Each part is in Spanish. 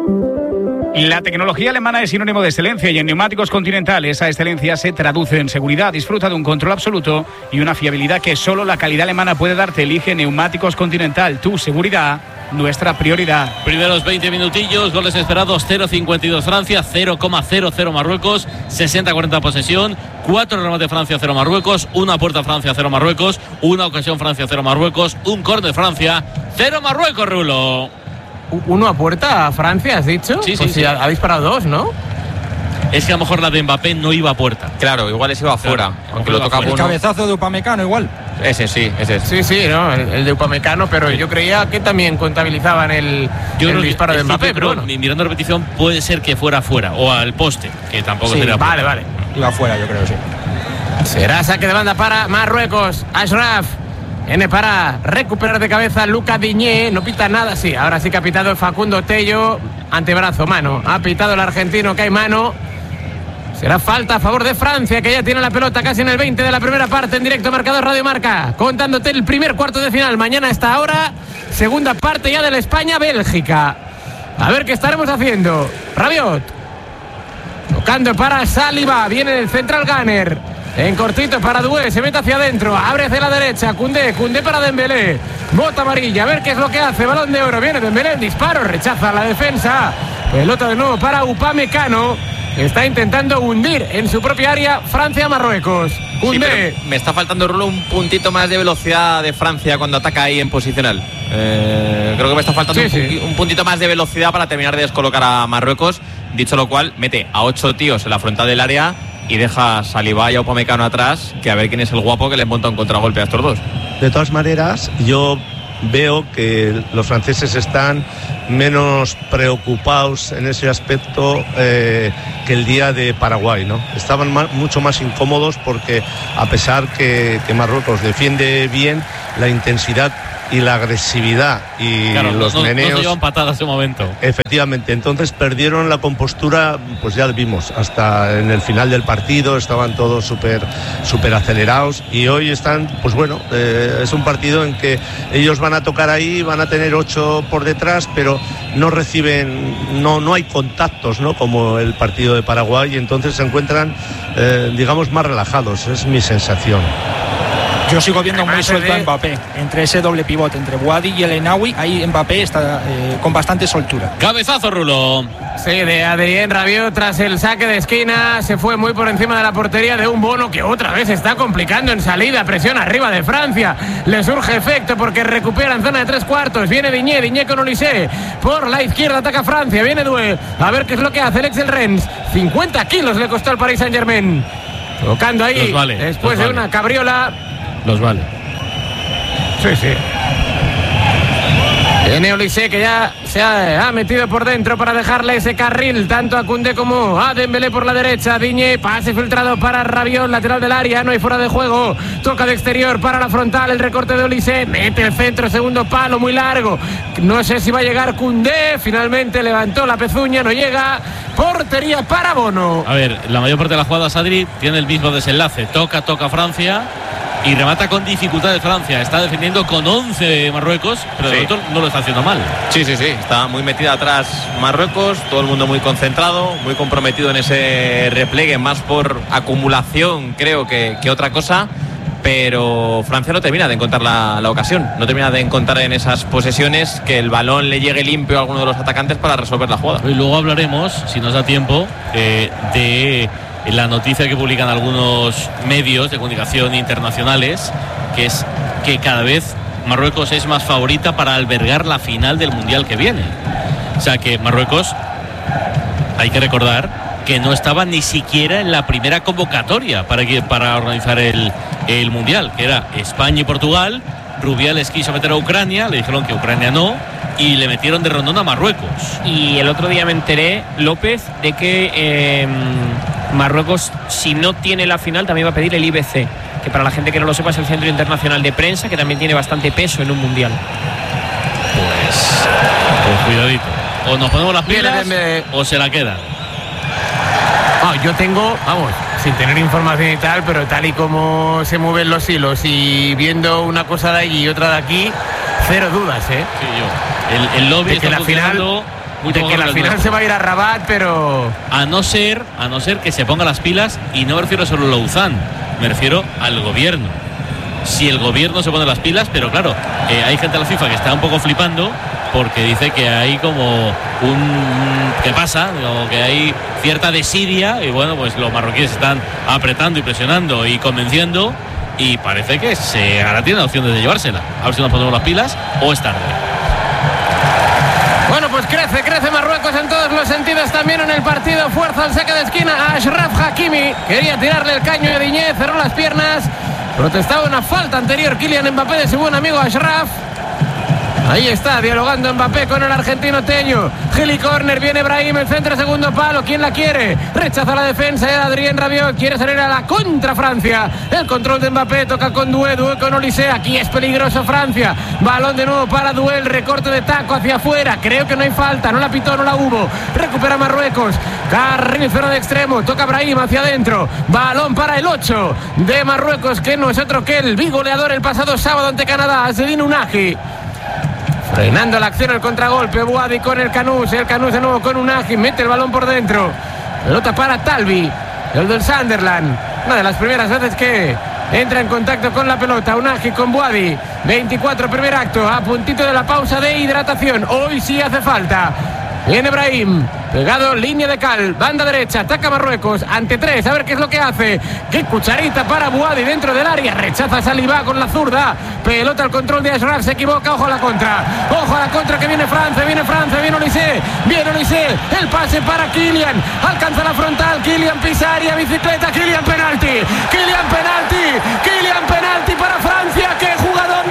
La tecnología alemana es sinónimo de excelencia y en Neumáticos Continental esa excelencia se traduce en seguridad. Disfruta de un control absoluto y una fiabilidad que solo la calidad alemana puede darte. Elige Neumáticos Continental, tu seguridad, nuestra prioridad. Primeros 20 minutillos, goles esperados, 0,52 Francia, 0,00 Marruecos, 60-40 posesión, 4 remates Francia, 0 Marruecos, 1 puerta Francia, 0 Marruecos, 1 ocasión Francia, 0 Marruecos, 1 córner Francia, 0 Marruecos, Rulo. 1 a puerta a Francia, ¿has dicho? Sí, pues sí. Ha disparado 2, ¿no? Es que a lo mejor la de Mbappé no iba a puerta. Claro, igual ese iba afuera. Claro, aunque lo tocaba el cabezazo de Upamecano igual. Ese sí. Sí, no, el de Upamecano, pero yo creía que también contabilizaban el disparo de Mbappé, pero bueno. Mirando repetición puede ser que fuera afuera o al poste, que tampoco sería vale. Iba afuera, yo creo, sí. Será saque de banda para Marruecos. Ashraf viene para recuperar de cabeza Lucas Digne. No pita nada, sí. Ahora sí que ha pitado Facundo Tello. Antebrazo, mano. Ha pitado el argentino, que hay mano. Será falta a favor de Francia, que ya tiene la pelota casi en el 20 de la primera parte. En directo marcador Radio Marca, contándote el primer cuarto de final. Mañana a esta hora, segunda parte ya de la España-Bélgica. A ver qué estaremos haciendo. Rabiot tocando para Saliba. Viene del central Gunner. En cortito para Doué, se mete hacia adentro, abre hacia la derecha, Koundé para Dembélé, bota amarilla, a ver qué es lo que hace, balón de oro, viene Dembélé, disparo, rechaza la defensa, pelota de nuevo para Upamecano, está intentando hundir en su propia área Francia-Marruecos. Koundé. Sí, me está faltando, Rulo, un puntito más de velocidad de Francia cuando ataca ahí en posicional. Creo que me está faltando un puntito más de velocidad para terminar de descolocar a Marruecos, dicho lo cual, mete a 8 tíos en la frontal del área y deja a Saliba y a Upamecano atrás, que a ver quién es el guapo que les monta un contragolpe a estos dos. De todas maneras, yo veo que los franceses están menos preocupados en ese aspecto que el día de Paraguay, ¿no? Estaban mucho más incómodos porque, a pesar que Marruecos defiende bien, la intensidad y la agresividad y los meneos no se llevan patadas en ese momento. Efectivamente, entonces perdieron la compostura, pues ya lo vimos, hasta en el final del partido estaban todos súper acelerados y hoy están, pues bueno, es un partido en que ellos van a tocar ahí, van a tener 8 por detrás, pero no reciben, no hay contactos, ¿no? Como el partido de Paraguay, y entonces se encuentran, digamos, más relajados, es mi sensación. Yo sigo viendo muy suelto a Mbappé, entre ese doble pivote, entre Boadi y el Enaoui, ahí Mbappé está con bastante soltura. Cabezazo, Rulo. Sí, de Adrien Rabiot tras el saque de esquina, se fue muy por encima de la portería de un Bono que otra vez se está complicando en salida, presión arriba de Francia, le surge efecto porque recupera en zona de 3 cuartos, viene Digne con Olysée, por la izquierda ataca Francia, viene Doué, a ver qué es lo que hace Axel Rennes, 50 kilos le costó al Paris Saint-Germain, tocando ahí, después de una cabriola. Los vale. Sí. Viene Olysée, que ya se ha metido por dentro para dejarle ese carril tanto a Koundé como a Dembélé por la derecha. Digne, pase filtrado para Rabiot, lateral del área, no hay fuera de juego, toca de exterior para la frontal, el recorte de Olysée, mete el centro, segundo palo muy largo, no sé si va a llegar Koundé, finalmente levantó la pezuña, no llega, portería para Bono. A ver, la mayor parte de las jugadas, Adri, tiene el mismo desenlace, toca Francia y remata con dificultad de Francia. Está defendiendo con 11 Marruecos, pero el otro no lo está haciendo mal. Sí. Está muy metida atrás Marruecos, todo el mundo muy concentrado, muy comprometido en ese repliegue, más por acumulación creo que otra cosa. Pero Francia no termina de encontrar la ocasión, no termina de encontrar en esas posesiones que el balón le llegue limpio a alguno de los atacantes para resolver la jugada. Y luego hablaremos, si nos da tiempo, de la noticia que publican algunos medios de comunicación internacionales, que es que cada vez Marruecos es más favorita para albergar la final del Mundial que viene. O sea que Marruecos, hay que recordar que no estaba ni siquiera en la primera convocatoria para organizar el Mundial, que era España y Portugal. Rubiales quiso meter a Ucrania, le dijeron que Ucrania no, y le metieron de rondón a Marruecos. Y el otro día me enteré, López, de que Marruecos, si no tiene la final, también va a pedir el IBC, que para la gente que no lo sepa es el Centro Internacional de Prensa, que también tiene bastante peso en un mundial. Pues cuidadito, o nos ponemos las pilas o se la queda. Yo tengo, sin tener información y tal, pero tal y como se mueven los hilos y viendo una cosa de allí y otra de aquí, cero dudas, Sí, el lobby de que está la final de que la final se va a ir a Rabat, pero a no ser que se ponga las pilas, y no me refiero solo a Lausanne, me refiero al gobierno. Si el gobierno se pone las pilas, pero claro, hay gente de la FIFA que está un poco flipando porque dice que hay como ¿qué pasa? Como que hay cierta desidia, y bueno, pues los marroquíes están apretando y presionando y convenciendo, y parece que ahora tiene la opción de llevársela. A ver si nos ponemos las pilas o es tarde. Bueno, pues crece Marruecos en todos los sentidos, también en el partido. Fuerza al saque de esquina a Achraf Hakimi. Quería tirarle el caño a Diñé, cerró las piernas. Protestaba una falta anterior Kylian Mbappé de su buen amigo Achraf. Ahí está, dialogando Mbappé con el argentino Tello. Gili corner, viene Brahim, el centro, segundo palo. ¿Quién la quiere? Rechaza la defensa, era Adrien Rabiot. Quiere salir a la contra Francia. El control de Mbappé, toca con Doué con Olise. Aquí es peligroso Francia. Balón de nuevo para Doué, recorte de taco hacia afuera. Creo que no hay falta, no la pitó, no la hubo. Recupera Marruecos. Carril, zona de extremo, toca Brahim hacia adentro. Balón para el 8 de Marruecos, que no es otro que el bigoleador el pasado sábado ante Canadá, Azzedine Ounahi. Frenando la acción, el contragolpe, Bouhaddi con el Canús de nuevo con Ounahi, mete el balón por dentro. Pelota para Talbi, el del Sunderland. Una de las primeras veces que entra en contacto con la pelota. Ounahi con Bouhaddi. 24, primer acto, a puntito de la pausa de hidratación. Hoy sí hace falta. Viene Brahim, pegado, línea de cal, banda derecha, ataca Marruecos, ante 3, a ver qué es lo que hace. Qué cucharita para Bouhaddi dentro del área, rechaza Saliba con la zurda, pelota al control de Achraf, se equivoca, ojo a la contra que viene Francia, viene Olise, el pase para Kylian, alcanza la frontal, Kylian pisa área, bicicleta, Kylian penalti para Francia. ¡Qué jugadón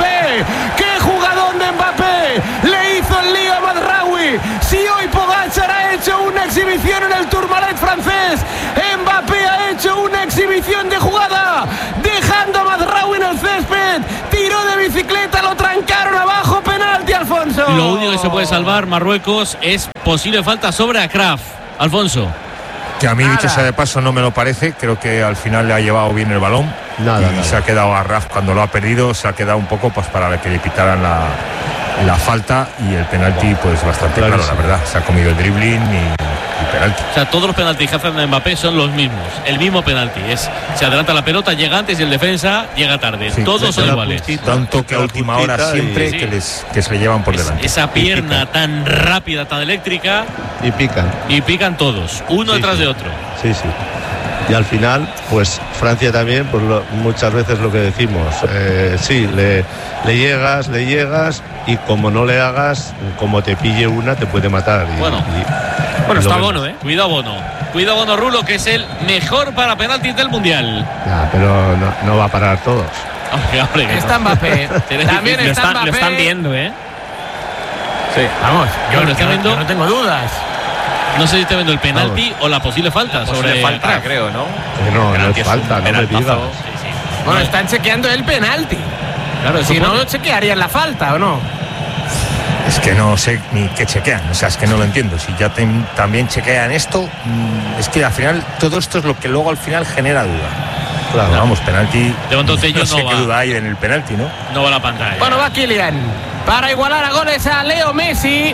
de Mbappé! Le hizo el lío a Mazraoui. Si hoy Pogačar ha hecho una exhibición en el Tourmalet francés, Mbappé ha hecho una exhibición de jugada, dejando a Mazraoui en el césped, tiró de bicicleta, lo trancaron abajo, penalti, Alfonso. Lo único que se puede salvar Marruecos es posible falta sobre Achraf, Alfonso. Que a mí, dicho sea de paso, no me lo parece. Creo que al final le ha llevado bien el balón. Nada. Se ha quedado a Achraf cuando lo ha perdido, se ha quedado un poco pues para que le pitaran la falta, y el penalti pues bastante claro, la verdad. Se ha comido el dribbling y penalti. O sea, todos los penaltis que hacen a Mbappé son los mismos. El mismo penalti. Se adelanta la pelota, llega antes, y el defensa llega tarde. Sí, todos son iguales. Tanto que a última hora siempre que se le llevan por delante. Esa pierna tan rápida, tan eléctrica. Y pican todos, uno detrás de otro. Sí. Y al final, pues Francia también, pues muchas veces lo que decimos, le llegas, y como no le hagas, como te pille una, te puede matar. Bueno, está Bono, Cuidado Bono Rulo, que es el mejor para penaltis del Mundial. Ya, pero no va a parar todos. Está Mbappé. También está Mbappé. Lo están viendo, Sí. Vamos, yo no tengo dudas. No sé si está viendo el penalti o la posible falta sobre falta, creo, ¿no? No es falta, no me digas. Sí. Bueno, están chequeando el penalti. Claro, si no, chequearían la falta, ¿o no? Es que no sé ni qué chequean, o sea, es que no lo entiendo. Si ya también chequean esto, es que al final todo esto es lo que luego al final genera duda. Claro, vamos, penalti. De momento Tello no sé qué duda hay en el penalti, ¿no? No va a la pantalla. Bueno, va Kylian para igualar a goles a Leo Messi.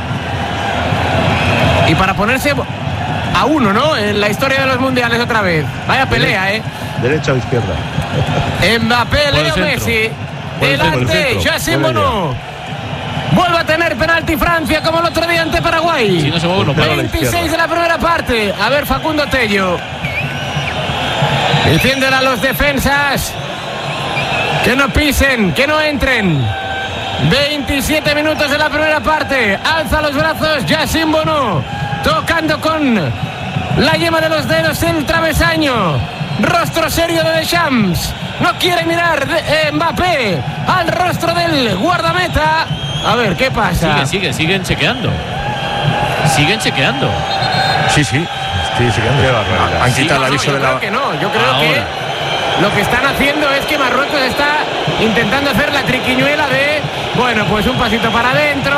Y para ponerse a 1, ¿no? En la historia de los mundiales otra vez. Vaya pelea, ¿Derecha o izquierda? Mbappé, Leo Messi. Delante, Yassine Bonu. Vuelve a tener penalti Francia como el otro día ante Paraguay. Si no se mueve, 26 de la primera parte. A ver, Facundo Tello. Defienden a los defensas. Que no pisen, que no entren. 27 minutos de la primera parte. Alza los brazos Yassine Bonu, tocando con la yema de los dedos el travesaño. Rostro serio de Deschamps. No quiere mirar Mbappé al rostro del guardameta. A ver, ¿qué pasa? Siguen chequeando. Sí, estoy chequeando. Han quitado el aviso de la... Yo creo que lo que están haciendo es que Marruecos está intentando hacer la triquiñuela de, bueno, pues un pasito para adentro.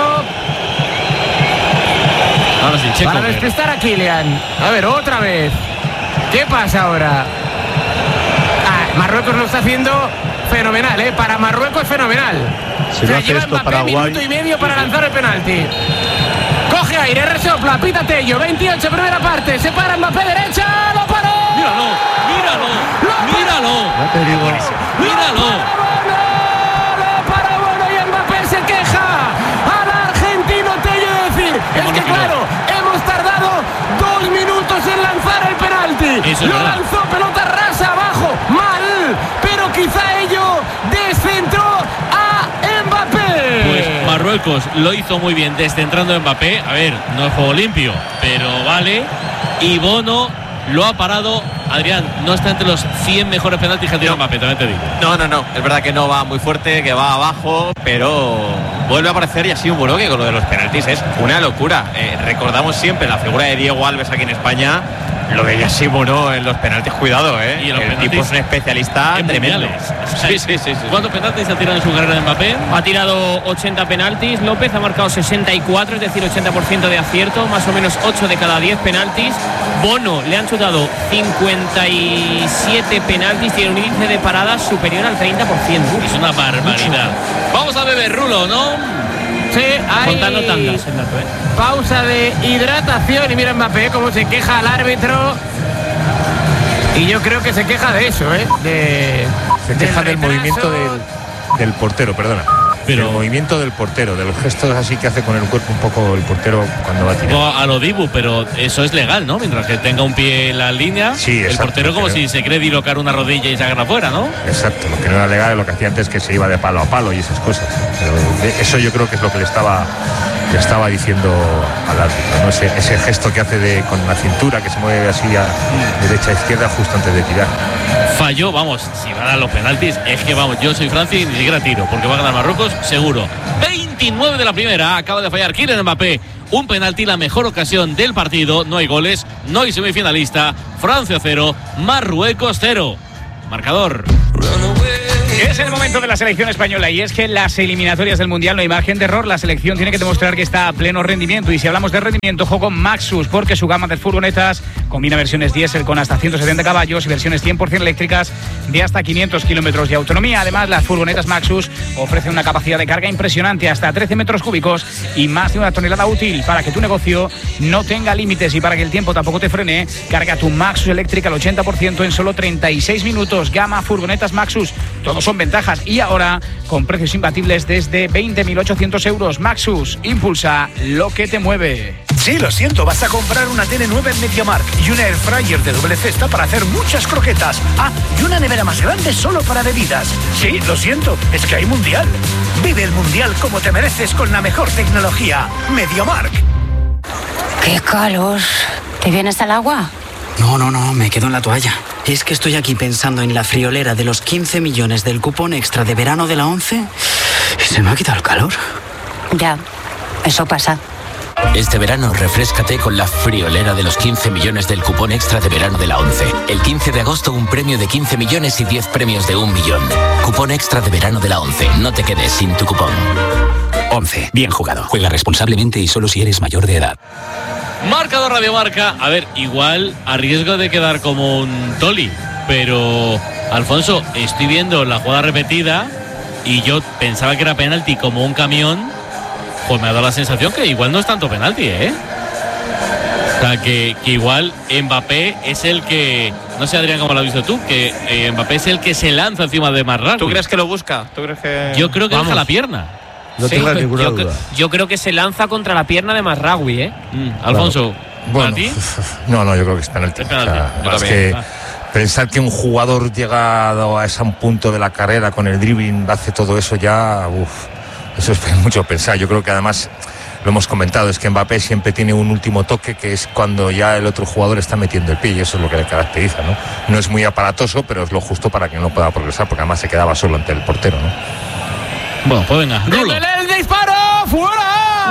Ahora sí, checo. Para despistar a Kylian. A ver, otra vez. ¿Qué pasa ahora? Marruecos lo está haciendo fenomenal, Para Marruecos fenomenal. Si no hace lleva esto Mbappé Paraguay, minuto y medio para lanzar el penalti. Coge aire, resopla, pita Tello, 28 primera parte, se para Mbappé derecha, lo paró. Míralo. Ya te digo. Míralo. Lo para Bono y Mbappé se queja al argentino Tello de decir, es que claro, hemos tardado 2 minutos en lanzar el penalti. Eso es lo verdad. lanzó pelota rasa abajo, mal, pero quizá ello descentró a Mbappé. Pues Marruecos lo hizo muy bien descentrando a Mbappé. A ver, no es juego limpio, pero vale. Y Bono lo ha parado. Adrián, no está entre los 100 mejores penaltis que ha tirado Mbappé, también te digo. No. Es verdad que no va muy fuerte, que va abajo, pero vuelve a aparecer y ha sido un bloque con lo de los penaltis. Es una locura. Recordamos siempre la figura de Diego Alves aquí en España. Lo de Yassine Bounou en los penaltis, cuidado, Y en los el penaltis tipo es un especialista en tremendo. mundiales. Sí. ¿Cuántos penaltis ha tirado en su carrera de Mbappé? Ha tirado 80 penaltis, López ha marcado 64, es decir, 80% de acierto, más o menos 8 de cada 10 penaltis. Bono le han chutado 57 penaltis, tiene un índice de paradas superior al 30%. Es una barbaridad. Vamos a beber, Rulo, ¿no? Sí, hay Contando tandas el dato, pausa de hidratación y mira Mbappé cómo se queja al árbitro. Y yo creo que se queja de eso, Se queja del movimiento del portero, perdona. Pero el movimiento del portero, de los gestos así que hace con el cuerpo un poco el portero cuando va a tirar. a lo Dibu, pero eso es legal, ¿no? Mientras que tenga un pie en la línea, Sí, el exacto, portero como pero si se cree dilocar una rodilla y sacarla afuera, ¿no? Exacto, lo que no era legal es lo que hacía antes, que se iba de palo a palo y esas cosas. Pero eso yo creo que es lo que le estaba diciendo al árbitro, ¿no? Ese gesto que hace con la cintura, que se mueve así a derecha a izquierda justo antes de tirar. Falló, vamos, si van a los penaltis, es que vamos, yo soy Francia y ni siquiera tiro, porque va a ganar Marruecos, seguro. 29 de la primera, acaba de fallar Kylian Mbappé. Un penalti, la mejor ocasión del partido. No hay goles, no hay semifinalista. Francia 0, Marruecos 0. Marcador. Es el momento de la selección española y es que en las eliminatorias del Mundial no hay margen de error. La selección tiene que demostrar que está a pleno rendimiento y si hablamos de rendimiento, ojo con Maxus, porque su gama de furgonetas combina versiones diésel con hasta 170 caballos y versiones 100% eléctricas de hasta 500 kilómetros de autonomía. Además, las furgonetas Maxus ofrecen una capacidad de carga impresionante, hasta 13 metros cúbicos y más de 1 tonelada útil. Para que tu negocio no tenga límites y para que el tiempo tampoco te frene, carga tu Maxus eléctrica al 80% en solo 36 minutos. Gama furgonetas Maxus, todos son ventajas y ahora con precios imbatibles desde 20.800 euros. Maxus, impulsa lo que te mueve. Sí, lo siento, vas a comprar una tele nueva en MediaMarkt y una airfryer de doble cesta para hacer muchas croquetas. Ah, y una nevera más grande solo para bebidas. Sí, lo siento, es que hay Mundial. Vive el Mundial como te mereces con la mejor tecnología. MediaMarkt. ¡Qué calor! ¿Te vienes al agua? No, me quedo en la toalla. Es que estoy aquí pensando en la friolera de los 15 millones del cupón extra de verano de la 11 y se me ha quitado el calor. Ya, eso pasa. Este verano refréscate con la friolera de los 15 millones del cupón extra de verano de la 11. El 15 de agosto un premio de 15 millones y 10 premios de 1 millón. Cupón extra de verano de la 11. No te quedes sin tu cupón. 11. Bien jugado. Juega responsablemente y solo si eres mayor de edad. Marcador Radio Marca. A ver, igual a riesgo de quedar como un toli, pero Alfonso, estoy viendo la jugada repetida y yo pensaba que era penalti como un camión. Pues me ha dado la sensación que igual no es tanto penalti, ¿eh? O sea, que igual Mbappé es el que... No sé, Adrián, cómo lo has visto tú, que Mbappé es el que se lanza encima de Marruecos. ¿Tú crees que lo busca? ¿Tú crees que...? Yo creo que deja la pierna. No tengas ninguna duda. Yo creo que se lanza contra la pierna de Mazraoui, ¿eh? Alfonso, bueno, ¿para ti? No, yo creo que es penalti. Es penalti. O sea, es que pensar que un jugador llegado a ese punto de la carrera con el dribbling hace todo eso ya, eso es mucho pensar. Yo creo que además lo hemos comentado, es que Mbappé siempre tiene un último toque que es cuando ya el otro jugador está metiendo el pie y eso es lo que le caracteriza, ¿no? No es muy aparatoso, pero es lo justo para que no pueda progresar, porque además se quedaba solo ante el portero, ¿no? Bueno, pues venga, Rulo. ¡El disparo! ¡Fuera!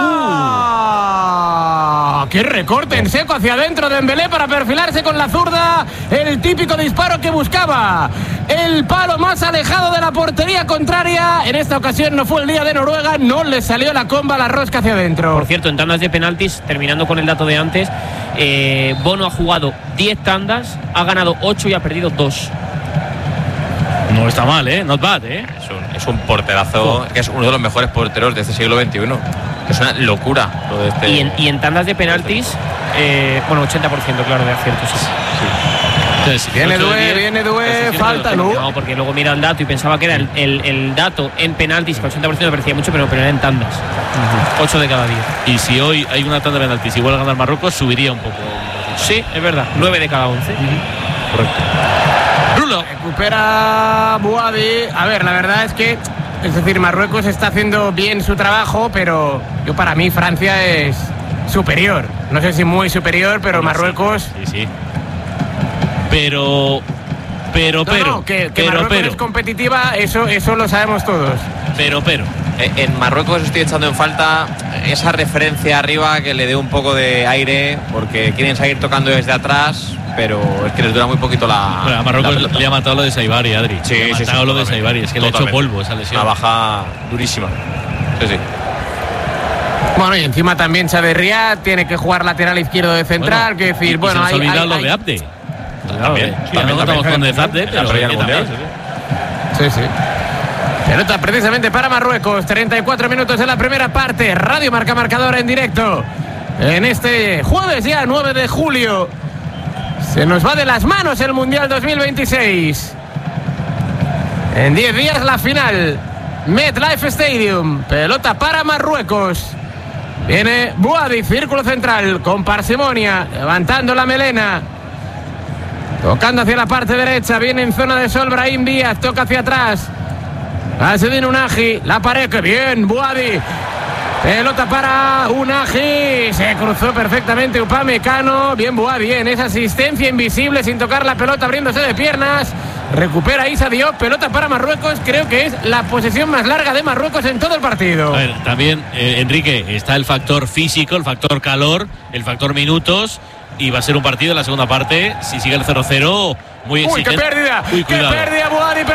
¡Qué recorte en seco hacia adentro de Dembélé para perfilarse con la zurda! El típico disparo que buscaba. El palo más alejado de la portería contraria. En esta ocasión no fue el día de Noruega. No le salió la comba, la rosca hacia adentro. Por cierto, en tandas de penaltis, terminando con el dato de antes, Bono ha jugado 10 tandas, ha ganado 8 y ha perdido 2. No está mal, ¿eh? Not bad, ¿eh? Es un porterazo, que es uno de los mejores porteros de este siglo XXI. Es una locura lo de este. Y en tandas de penaltis, 80%, claro, de aciertos. Sí. Entonces, viene Due, falta, ¿no? No, porque luego mira el dato y pensaba que era el dato en penaltis, que 80% me parecía mucho, pero era en tandas. 8 de cada 10. Y si hoy hay una tanda de penaltis y vuelve a ganar Marruecos, subiría un poco. Sí, es verdad. 9 de cada 11. Correcto. Rulo. Recupera Bouadi. A ver, la verdad es que, es decir, Marruecos está haciendo bien su trabajo, pero para mí Francia es superior. No sé si muy superior, pero Marruecos. Sí. Pero Marruecos es competitiva, eso lo sabemos todos. Pero. En Marruecos estoy echando en falta esa referencia arriba que le dé un poco de aire, porque quieren seguir tocando desde atrás, pero es que les dura muy poquito a Marruecos le ha matado lo de Saibari, Adri. Sí, le ha matado lo de Saibari, es que le ha hecho polvo esa lesión. Una baja durísima. Sí. Bueno, y encima también Chaverría tiene que jugar lateral izquierdo de central, que decir, bueno, hay lo de Abde. También contamos con De Abde, pero también. Sí. Pelota precisamente para Marruecos. 34 minutos en la primera parte. Radio Marca Marcador en directo. En este jueves ya 9 de julio. Se nos va de las manos el Mundial 2026. En 10 días la final. MetLife Stadium. Pelota para Marruecos. Viene Bouadi, círculo central, con parsimonia, levantando la melena. Tocando hacia la parte derecha. Viene en zona de sol Brahim Díaz. Toca hacia atrás. Asedin Unagi, la pared, que bien, Bouadi. Pelota para Unagi. Se cruzó perfectamente Upamecano. Bien Bouadi, en esa asistencia invisible sin tocar la pelota, abriéndose de piernas. Recupera Issa Diop, pelota para Marruecos. Creo que es la posesión más larga de Marruecos en todo el partido. A ver, también, Enrique, está el factor físico, el factor calor, el factor minutos. Y va a ser un partido en la segunda parte, si sigue el 0-0, muy exigente. ¡Qué pérdida! ¡Qué pérdida, Bouadi!